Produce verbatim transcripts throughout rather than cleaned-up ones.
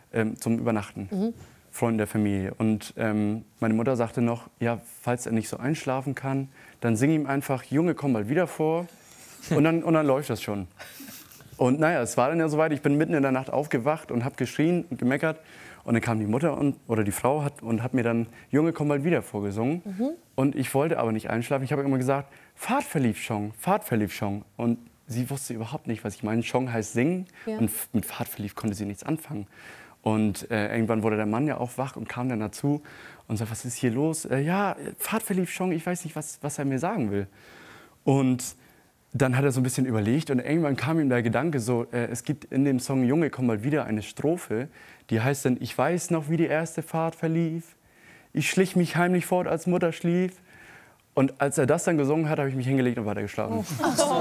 ähm, zum Übernachten. Mhm. Freunde der Familie. Und ähm, meine Mutter sagte noch, ja, falls er nicht so einschlafen kann, dann sing ihm einfach Junge, komm mal wieder vor und dann, und dann läuft das schon. Und naja, es war dann ja soweit, ich bin mitten in der Nacht aufgewacht und habe geschrien und gemeckert. Und dann kam die Mutter und, oder die Frau hat, und hat mir dann Junge, komm mal wieder vorgesungen. Mhm. Und ich wollte aber nicht einschlafen. Ich habe immer gesagt, Fahrt verlief schon, Fahrt verlief schon. Und sie wusste überhaupt nicht, was ich meine. Schon heißt singen, ja. Und mit Fahrt verlief konnte sie nichts anfangen. Und äh, irgendwann wurde der Mann ja auch wach und kam dann dazu und sagte, was ist hier los? Äh, ja, Fahrt verlief schon, ich weiß nicht, was, was er mir sagen will. Und dann hat er so ein bisschen überlegt und irgendwann kam ihm der Gedanke so, äh, es gibt in dem Song Junge, komm mal wieder eine Strophe, die heißt dann, ich weiß noch, wie die erste Fahrt verlief, ich schlich mich heimlich fort, als Mutter schlief. Und als er das dann gesungen hat, habe ich mich hingelegt und weitergeschlafen. Oh.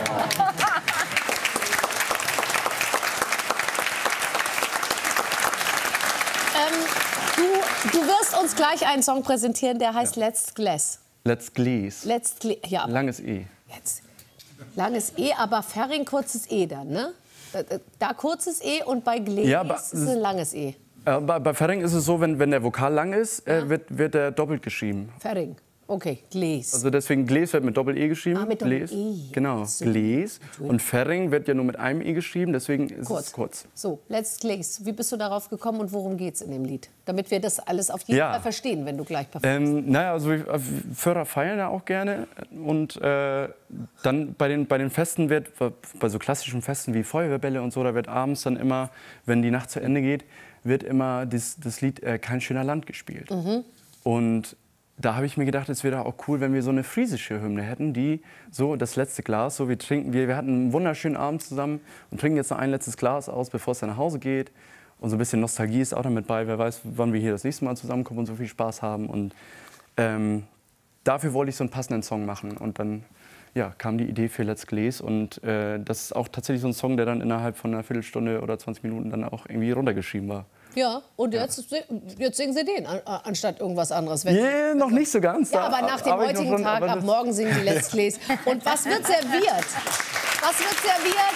Du wirst uns gleich einen Song präsentieren, der heißt ja. Let's Glass. Let's Glass. Let's Gla ja. Langes E. Jetzt. Langes E, aber Ferring kurzes E dann, ne? Da, da kurzes E und bei Glass ja, ist es ein langes E. Äh, bei, bei Ferring ist es so, wenn, wenn der Vokal lang ist, äh, ja. wird, wird er doppelt geschrieben. Ferring. Okay, Gläs. Also deswegen Gläs wird mit Doppel-E geschrieben. Ah, mit Doppel-E. Genau, so. Gläs. Und Ferring wird ja nur mit einem E geschrieben, deswegen ist kurz. es kurz. So, Let's Gläs. Wie bist du darauf gekommen und worum geht es in dem Lied? Damit wir das alles auf jeden ja. Fall verstehen, wenn du gleich performst. Ähm, naja, also Förder feiern ja auch gerne. Und äh, dann bei den, bei den Festen wird, bei so klassischen Festen wie Feuerwehrbälle und so, da wird abends dann immer, wenn die Nacht zu Ende geht, wird immer das, das Lied äh, Kein schöner Land gespielt. Mhm. Und da habe ich mir gedacht, es wäre auch cool, wenn wir so eine friesische Hymne hätten, die so das letzte Glas, so wir trinken, wir, wir hatten einen wunderschönen Abend zusammen und trinken jetzt noch ein letztes Glas aus, bevor es dann nach Hause geht. Und so ein bisschen Nostalgie ist auch damit bei, wer weiß, wann wir hier das nächste Mal zusammenkommen und so viel Spaß haben. Und ähm, dafür wollte ich so einen passenden Song machen. Und dann ja, kam die Idee für Let's Glass. Und äh, das ist auch tatsächlich so ein Song, der dann innerhalb von einer Viertelstunde oder zwanzig Minuten dann auch irgendwie runtergeschrieben war. Ja, und jetzt, jetzt singen Sie den, anstatt irgendwas anderes. Wenn yeah, noch nicht so ganz. Ja, aber nach dem heutigen dran, Tag, ab morgen singen Sie Let's Glass. Und was wird serviert? Was wird serviert?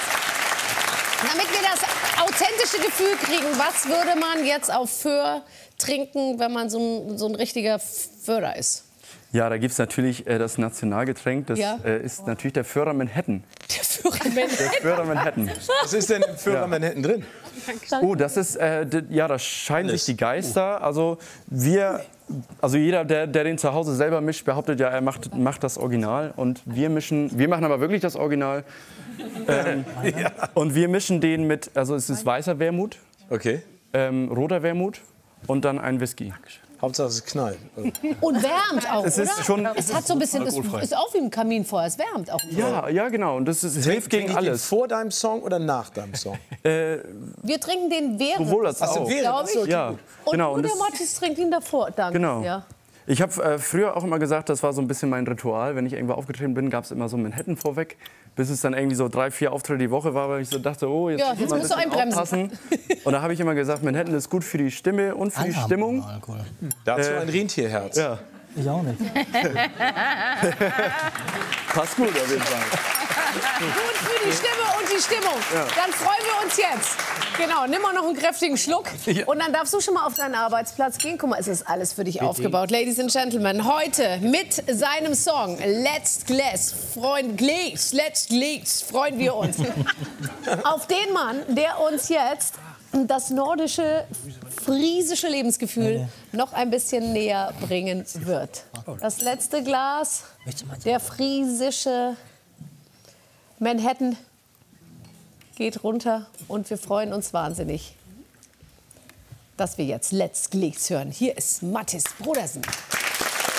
Damit wir das authentische Gefühl kriegen, was würde man jetzt auf Föhr trinken, wenn man so ein, so ein richtiger Föhrer ist? Ja, da gibt es natürlich äh, das Nationalgetränk, das ja. äh, ist natürlich der Föhrer Manhattan. Der Föhrer Manhattan? Der Föhrer Manhattan. Was ist denn im Föhrer ja. Manhattan drin? Oh, das ist, äh, ja, da scheiden sich die Geister. Also wir, also jeder, der, der den zu Hause selber mischt, behauptet ja, er macht, macht das Original. Und wir mischen, wir machen aber wirklich das Original. Ähm, ja. Und wir mischen den mit, also es ist weißer Wermut, okay. ähm, roter Wermut und dann ein Whisky. Dankeschön. Hauptsache es knallt. Und wärmt auch, es ist oder? Schon, es hat so ein bisschen, es ist auch wie ein Kaminfeuer, es wärmt auch. Ja, ja, genau. Und das ist, es hilft gegen alles. Vor deinem Song oder nach deinem Song? äh, Wir trinken den während. Sowohl als auch. Glaube ich. Ja, und genau. nur der Mattis trinkt ihn davor. Danke. Genau. Ja. Ich habe äh, früher auch immer gesagt, das war so ein bisschen mein Ritual. Wenn ich irgendwo aufgetreten bin, gab es immer so Manhattan vorweg. Bis es dann irgendwie so drei, vier Auftritte die Woche war, weil ich so dachte, oh, jetzt, ja, jetzt muss musst du aufpassen. Und da habe ich immer gesagt, Manhattan ist gut für die Stimme und für die Stimmung. Alkohol. Dazu äh, ein Rentierherz. Ja. Ich auch nicht. Passt gut auf jeden Fall. Gut für die Stimme und die Stimmung. Ja. Dann freuen wir uns jetzt. Genau, nimm mal noch einen kräftigen Schluck. Ja. Und dann darfst du schon mal auf deinen Arbeitsplatz gehen. Guck mal, es ist alles für dich Bitte. aufgebaut. Ladies and Gentlemen, heute mit seinem Song Let's Glass, Freund Glass, Let's Glass, freuen wir uns auf den Mann, der uns jetzt das nordische, friesische Lebensgefühl noch ein bisschen näher bringen wird. Das letzte Glas, der friesische Manhattan geht runter und wir freuen uns wahnsinnig, dass wir jetzt Let's Glass hören. Hier ist Mattis Brodersen.